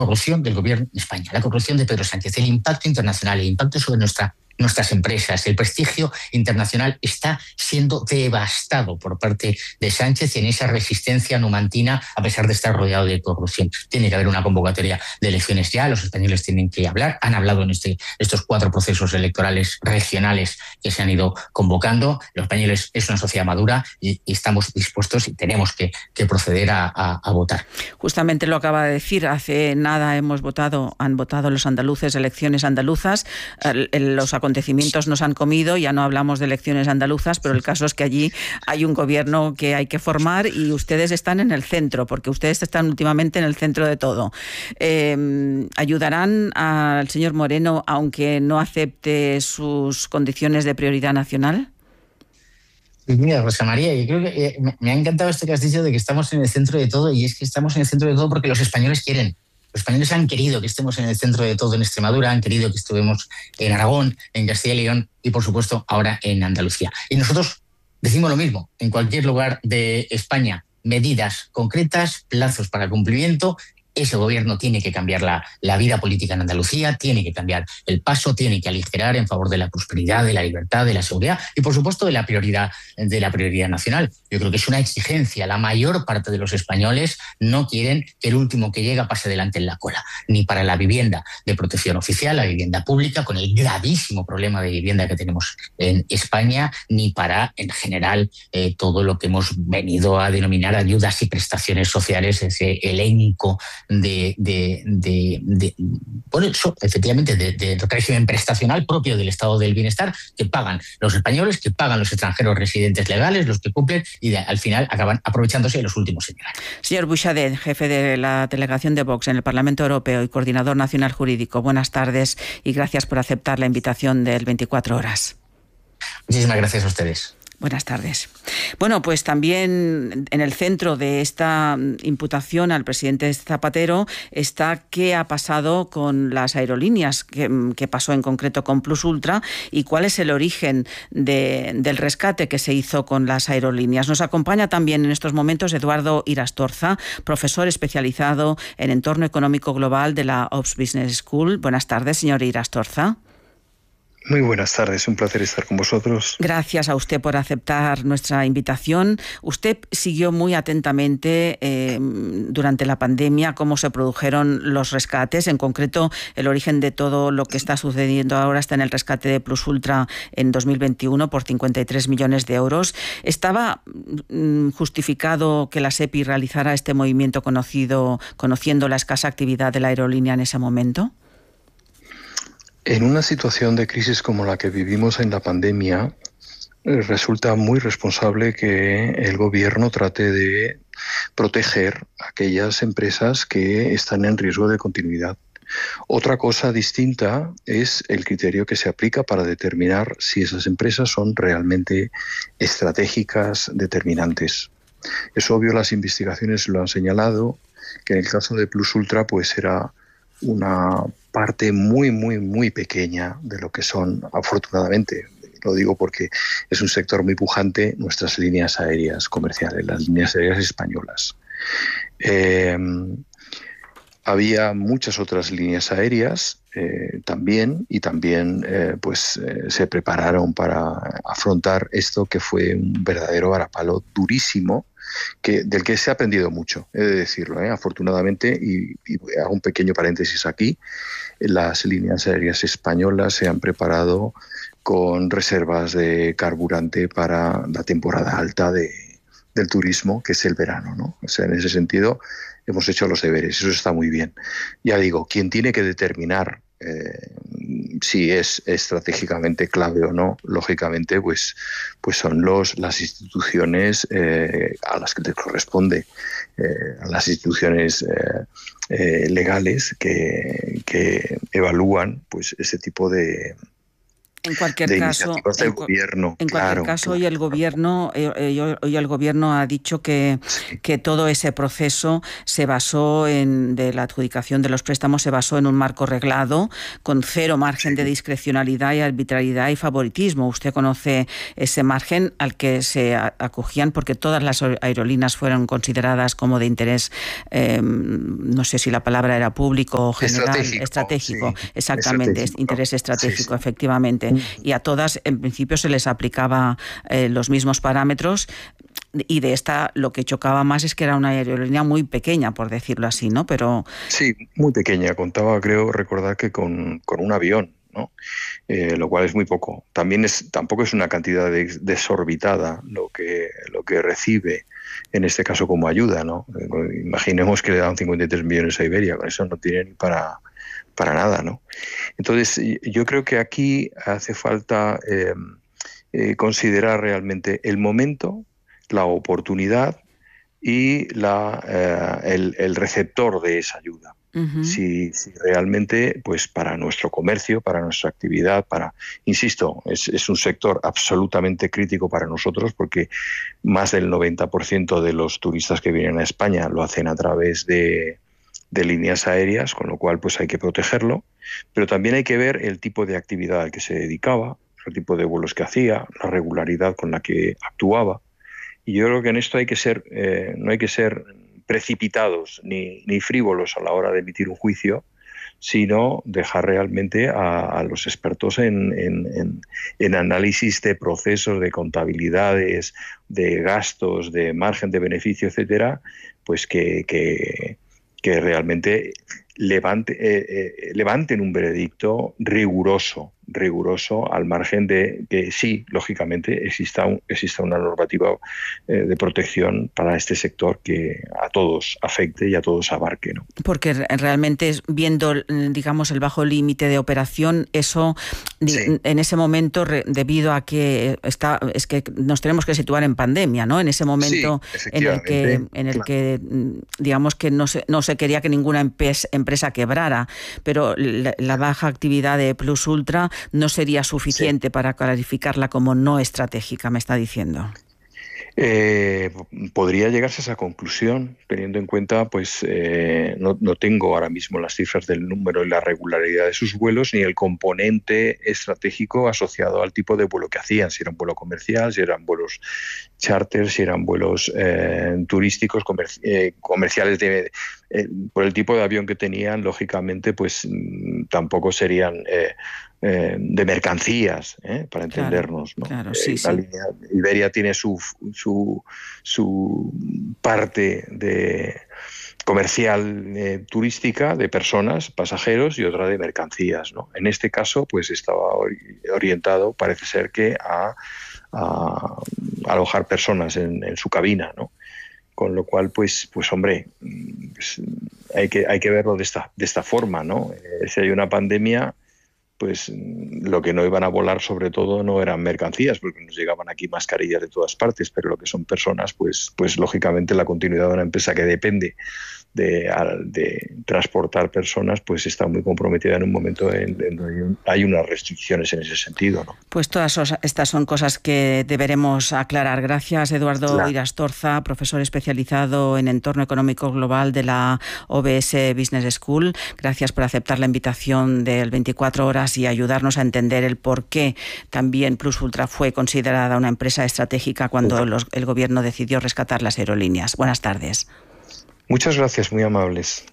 corrupción del gobierno de España, la corrupción de Pedro Sánchez, el impacto internacional, el impacto sobre nuestras empresas, el prestigio internacional está siendo devastado por parte de Sánchez en esa resistencia numantina a pesar de estar rodeado de corrupción. Tiene que haber una convocatoria de elecciones ya, los españoles tienen que hablar, han hablado en estos 4 procesos electorales regionales que se han ido convocando. Los españoles es una sociedad madura y estamos dispuestos y tenemos que proceder a votar. Justamente lo acaba de decir, hace nada han votado los andaluces elecciones andaluzas, los acontecimientos nos han comido, ya no hablamos de elecciones andaluzas, pero el caso es que allí hay un gobierno que hay que formar y ustedes están en el centro, porque ustedes están últimamente en el centro de todo. ¿Ayudarán al señor Moreno aunque no acepte sus condiciones de prioridad nacional? Mira, Rosa María, yo creo que me ha encantado esto que has dicho de que estamos en el centro de todo, y es que estamos en el centro de todo porque los españoles quieren. Los españoles han querido que estemos en el centro de todo en Extremadura, han querido que estuvimos en Aragón, en Castilla y León y, por supuesto, ahora en Andalucía. Y nosotros decimos lo mismo en cualquier lugar de España. Medidas concretas, plazos para cumplimiento. Ese gobierno tiene que cambiar la vida política en Andalucía, tiene que cambiar el paso, tiene que aligerar en favor de la prosperidad, de la libertad, de la seguridad y, por supuesto, de la prioridad nacional. Yo creo que es una exigencia. La mayor parte de los españoles no quieren que el último que llega pase delante en la cola, ni para la vivienda de protección oficial, la vivienda pública, con el gravísimo problema de vivienda que tenemos en España, ni para, en general, todo lo que hemos venido a denominar ayudas y prestaciones sociales, ese elenco bueno, eso, efectivamente, de régimen prestacional propio del Estado del Bienestar, que pagan los españoles, que pagan los extranjeros residentes legales, los que cumplen, y al final acaban aprovechándose de los últimos señores. Señor Buixadet, jefe de la delegación de Vox en el Parlamento Europeo y coordinador nacional jurídico, buenas tardes y gracias por aceptar la invitación del 24 Horas. Muchísimas gracias a ustedes. Buenas tardes. Bueno, pues también en el centro de esta imputación al presidente Zapatero está qué ha pasado con las aerolíneas, qué pasó en concreto con Plus Ultra y cuál es el origen del rescate que se hizo con las aerolíneas. Nos acompaña también en estos momentos Eduardo Irastorza, profesor especializado en entorno económico global de la Ops Business School. Buenas tardes, señor Irastorza. Muy buenas tardes, un placer estar con vosotros. Gracias a usted por aceptar nuestra invitación. Usted siguió muy atentamente durante la pandemia cómo se produjeron los rescates, en concreto el origen de todo lo que está sucediendo ahora está en el rescate de Plus Ultra en 2021 por 53 millones de euros. ¿Estaba justificado que la SEPI realizara este movimiento conociendo la escasa actividad de la aerolínea en ese momento? En una situación de crisis como la que vivimos en la pandemia, resulta muy responsable que el gobierno trate de proteger a aquellas empresas que están en riesgo de continuidad. Otra cosa distinta es el criterio que se aplica para determinar si esas empresas son realmente estratégicas, determinantes. Es obvio, las investigaciones lo han señalado, que en el caso de Plus Ultra pues era una parte muy pequeña de lo que son, afortunadamente, lo digo porque es un sector muy pujante, nuestras líneas aéreas comerciales, las líneas aéreas españolas. Había muchas otras líneas aéreas también se prepararon para afrontar esto, que fue un verdadero varapalo durísimo, del que se ha aprendido mucho, he de decirlo, afortunadamente, y hago un pequeño paréntesis aquí. Las líneas aéreas españolas se han preparado con reservas de carburante para la temporada alta del turismo, que es el verano, ¿no? O sea, en ese sentido hemos hecho los deberes, eso está muy bien. Ya digo, quien tiene que determinar si es estratégicamente clave o no, lógicamente, pues son las instituciones a las que les corresponde, a las instituciones legales que evalúan pues ese tipo de En cualquier caso, del gobierno. En cualquier caso, hoy el gobierno ha dicho que todo ese proceso se basó de la adjudicación de los préstamos se basó en un marco reglado con cero margen de discrecionalidad y arbitrariedad y favoritismo. Usted conoce ese margen al que se acogían porque todas las aerolíneas fueron consideradas como de interés, no sé si la palabra era público o general, estratégico, sí, exactamente, interés estratégico, efectivamente. Y a todas, en principio, se les aplicaba los mismos parámetros, y de esta lo que chocaba más es que era una aerolínea muy pequeña, por decirlo así, ¿no? Pero sí, muy pequeña. Contaba, creo recordar, que con un avión, ¿no? Lo cual es muy poco. Tampoco es una cantidad desorbitada lo que recibe, en este caso, como ayuda, ¿no? Imaginemos que le dan 53 millones a Iberia, con eso no tiene ni para nada, ¿no? Entonces, yo creo que aquí hace falta considerar realmente el momento, la oportunidad y el receptor de esa ayuda. Uh-huh. Si realmente, pues para nuestro comercio, para nuestra actividad, insisto, es un sector absolutamente crítico para nosotros, porque más del 90% de los turistas que vienen a España lo hacen a través de líneas aéreas, con lo cual pues hay que protegerlo, pero también hay que ver el tipo de actividad al que se dedicaba, el tipo de vuelos que hacía, la regularidad con la que actuaba. Y yo creo que en esto no hay que ser precipitados ni frívolos a la hora de emitir un juicio, sino dejar realmente a los expertos en análisis de procesos, de contabilidades, de gastos, de margen de beneficio, etcétera, pues que realmente levanten un veredicto riguroso al margen de que sí, lógicamente, exista una normativa de protección para este sector que a todos afecte y a todos abarque, ¿no? Porque realmente, viendo, digamos, el bajo límite de operación, eso sí, en ese momento, debido a que es que nos tenemos que situar en pandemia, ¿no? En ese momento sí, en el que digamos que no se quería que ninguna empresa quebrara, pero la baja actividad de Plus Ultra no sería suficiente para calificarla como no estratégica, me está diciendo. Podría llegarse a esa conclusión, teniendo en cuenta, pues no tengo ahora mismo las cifras del número y la regularidad de sus vuelos, ni el componente estratégico asociado al tipo de vuelo que hacían, si era un vuelo comercial, si eran vuelos charter, si eran vuelos turísticos, comerciales por el tipo de avión que tenían, lógicamente, pues tampoco serían de mercancías, para entendernos, ¿no? Claro, sí, la línea Iberia tiene su parte de comercial, turística, de personas, pasajeros, y otra de mercancías, ¿no? En este caso, pues estaba orientado, parece ser, que a alojar personas en su cabina, ¿no? Con lo cual, pues hombre, pues hay que verlo de esta forma, ¿no? Si hay una pandemia, pues lo que no iban a volar, sobre todo, no eran mercancías, porque nos llegaban aquí mascarillas de todas partes, pero lo que son personas, pues lógicamente la continuidad de una empresa que depende de transportar personas, pues está muy comprometida en un momento en donde hay unas restricciones en ese sentido, ¿no? Pues todas estas son cosas que deberemos aclarar. Gracias, Eduardo Irastorza, profesor especializado en entorno económico global de la OBS Business School. Gracias por aceptar la invitación del 24 horas y ayudarnos a entender el por qué también Plus Ultra fue considerada una empresa estratégica cuando el gobierno decidió rescatar las aerolíneas. Buenas tardes. Muchas gracias, muy amables.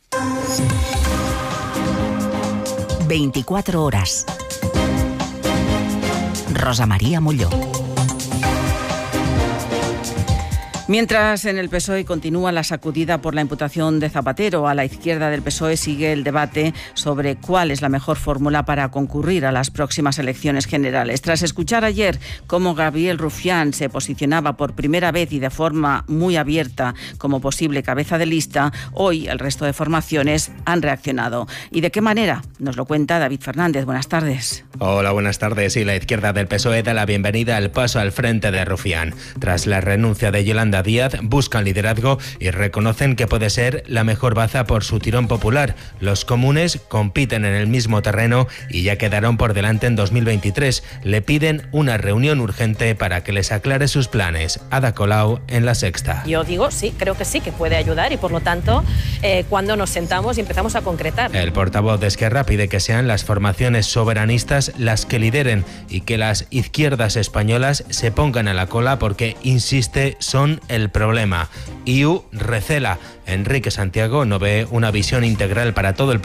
24 horas. Rosa María Molló. Mientras en el PSOE continúa la sacudida por la imputación de Zapatero, a la izquierda del PSOE sigue el debate sobre cuál es la mejor fórmula para concurrir a las próximas elecciones generales. Tras escuchar ayer cómo Gabriel Rufián se posicionaba por primera vez y de forma muy abierta como posible cabeza de lista, hoy el resto de formaciones han reaccionado. ¿Y de qué manera? Nos lo cuenta David Fernández. Buenas tardes. Hola, buenas tardes. Y la izquierda del PSOE da la bienvenida al paso al frente de Rufián. Tras la renuncia de Yolanda Yolanda Díaz buscan liderazgo y reconocen que puede ser la mejor baza por su tirón popular. Los comunes compiten en el mismo terreno y ya quedaron por delante en 2023. Le piden una reunión urgente para que les aclare sus planes. Ada Colau en La Sexta. Yo digo sí, creo que sí, que puede ayudar y por lo tanto cuando nos sentamos y empezamos a concretar. El portavoz de Esquerra pide que sean las formaciones soberanistas las que lideren y que las izquierdas españolas se pongan a la cola porque, insiste, son el problema. IU recela. Enrique Santiago no ve una visión integral para todo el país.